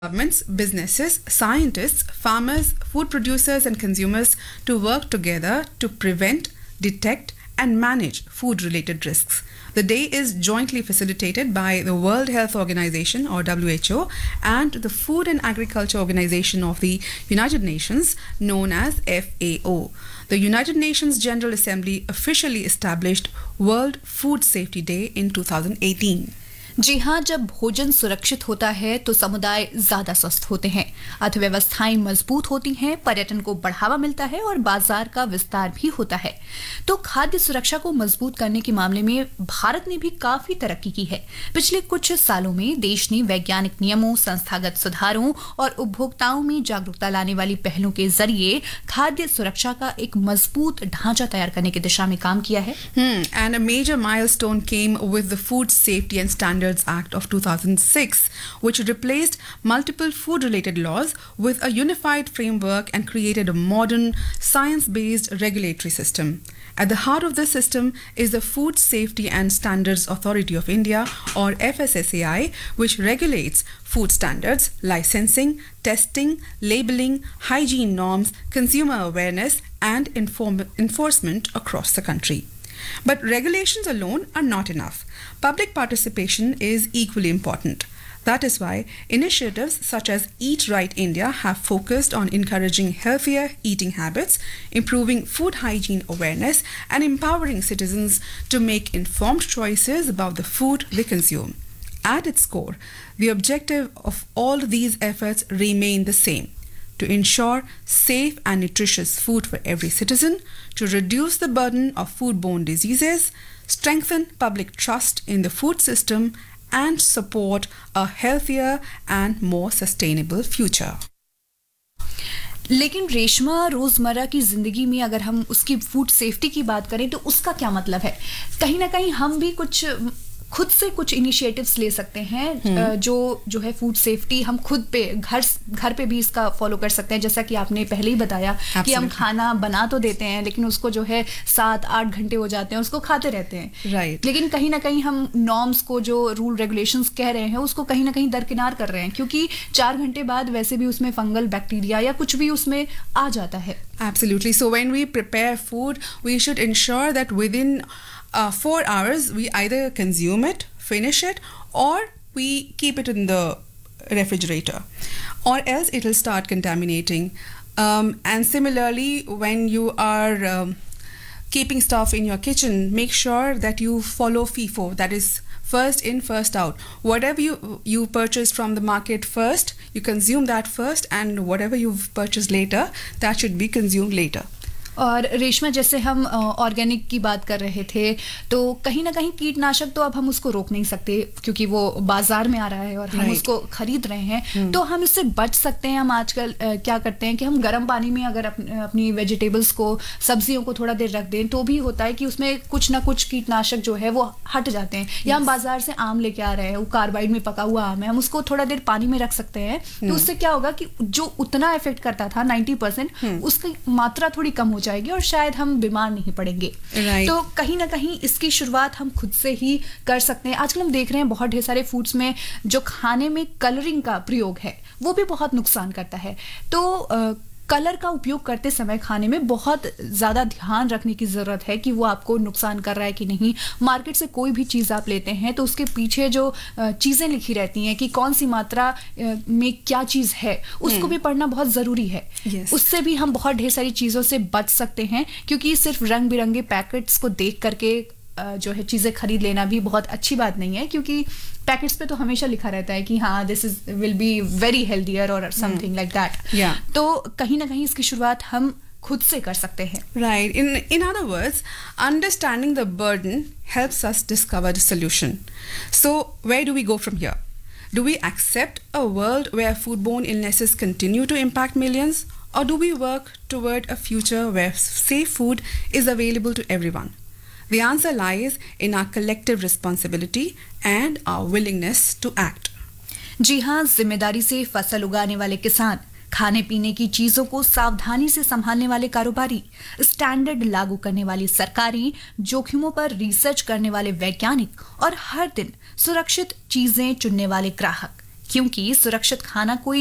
governments, businesses, scientists, farmers, food producers, and consumers to work together to prevent, detect, and manage food related risks. The day is jointly facilitated by the World Health Organization or WHO and the Food and Agriculture Organization of the United Nations known as FAO. The United Nations General Assembly officially established World Food Safety Day in 2018. जी हाँ, जब भोजन सुरक्षित होता है तो समुदाय ज्यादा स्वस्थ होते हैं, अर्थव्यवस्थाएं मजबूत होती हैं, पर्यटन को बढ़ावा मिलता है और बाजार का विस्तार भी होता है। तो खाद्य सुरक्षा को मजबूत करने के मामले में भारत ने भी काफी तरक्की की है। पिछले कुछ सालों में देश ने वैज्ञानिक नियमों, संस्थागत सुधारों और उपभोक्ताओं में जागरूकता लाने वाली पहलों के जरिए खाद्य सुरक्षा का एक मजबूत ढांचा तैयार करने की दिशा में काम किया है। And a major milestone came with the Food Safety and Standards Act of 2006, which replaced multiple food-related laws with a unified framework and created a modern, science-based regulatory system. At the heart of this system is the Food Safety and Standards Authority of India, or FSSAI, which regulates food standards, licensing, testing, labeling, hygiene norms, consumer awareness, and enforcement across the country. But regulations alone are not enough. Public participation is equally important. That is why initiatives such as Eat Right India have focused on encouraging healthier eating habits, improving food hygiene awareness, and empowering citizens to make informed choices about the food they consume. At its core, the objective of all these efforts remain the same: to ensure safe and nutritious food for every citizen, to reduce the burden of foodborne diseases, strengthen public trust in the food system, and support a healthier and more sustainable future. लेकिन रेशमा, रोजमर्रा की जिंदगी में अगर हम उसकी food safety की बात करें तो उसका क्या मतलब है? कहीं ना कहीं हम भी खुद से कुछ इनिशिएटिव्स ले सकते हैं जो है फूड सेफ्टी हम खुद पे घर पे भी इसका फॉलो कर सकते हैं। जैसा कि आपने पहले ही बताया कि हम खाना बना तो देते हैं लेकिन उसको जो है 7-8 घंटे हो जाते हैं उसको खाते रहते हैं। राइट। लेकिन कहीं ना कहीं हम नॉर्म्स को, जो रूल रेगुलेशंस कह रहे हैं, उसको कहीं ना कहीं दरकिनार कर रहे हैं क्योंकि 4 घंटे बाद वैसे भी उसमें फंगल बैक्टीरिया या कुछ भी उसमें आ जाता है। Absolutely. So when we prepare food, we should ensure that within 4 hours we either consume it, finish it, or we keep it in the refrigerator, or else it will start contaminating. And similarly, when you are keeping stuff in your kitchen, make sure that you follow FIFO, that is first in, first out. Whatever you purchase from the market first, you consume that first, and whatever you've purchased later, that should be consumed later. और रेशमा, जैसे हम organic की बात कर रहे थे तो कहीं ना कहीं कीटनाशक तो अब हम उसको रोक नहीं सकते क्योंकि वो बाजार में आ रहा है और हम उसको खरीद रहे हैं। तो हम इससे बच सकते हैं। हम आजकल क्या करते हैं कि हम गर्म पानी में अगर अपनी वेजिटेबल्स को, सब्जियों को थोड़ा देर रख दें तो भी होता है कि उसमें कुछ ना कुछ कीटनाशक जो है वो हट जाते हैं। या हम बाजार से आम लेके आ रहे हैं, वो कार्बाइड में पका हुआ आम है, हम उसको थोड़ा देर पानी में रख सकते हैं। तो उससे क्या होगा कि जो उतना इफेक्ट करता था 90%, उसकी मात्रा थोड़ी कम हो जाएगी और शायद हम बीमार नहीं पड़ेंगे। तो कहीं ना कहीं इसकी शुरुआत हम खुद से ही कर सकते हैं। आजकल हम देख रहे हैं बहुत ढेर सारे फूड्स में जो खाने में कलरिंग का प्रयोग है वो भी बहुत नुकसान करता है। तो कलर का उपयोग करते समय खाने में बहुत ज़्यादा ध्यान रखने की ज़रूरत है कि वो आपको नुकसान कर रहा है कि नहीं। मार्केट से कोई भी चीज़ आप लेते हैं तो उसके पीछे जो चीज़ें लिखी रहती हैं कि कौन सी मात्रा में क्या चीज़ है, उसको भी पढ़ना बहुत ज़रूरी है। उससे भी हम बहुत ढेर सारी चीज़ों से बच सकते हैं क्योंकि सिर्फ रंग बिरंगे पैकेट्स को देख करके जो है चीज़ें खरीद लेना भी बहुत अच्छी बात नहीं है क्योंकि पैकेट्स पे तो हमेशा लिखा रहता है कि हाँ this is will be very healthier और समथिंग लाइक दैट। तो कहीं ना कहीं इसकी शुरुआत हम खुद से कर सकते हैं। Right. In other words, understanding the burden helps us discover the solution. So where do we go from here? Do we accept a world where foodborne illnesses continue to impact millions, or do we work toward a future where safe food is available to everyone? The answer lies in our collective responsibility and our willingness to act. जी हाँ, जिम्मेदारी से फसल उगाने वाले किसान, खाने पीने की चीजों को सावधानी से संभालने वाले कारोबारी, स्टैंडर्ड लागू करने वाली सरकारें, जोखिमों पर रिसर्च करने वाले वैज्ञानिक और हर दिन सुरक्षित चीजें चुनने वाले ग्राहक, क्योंकि सुरक्षित खाना कोई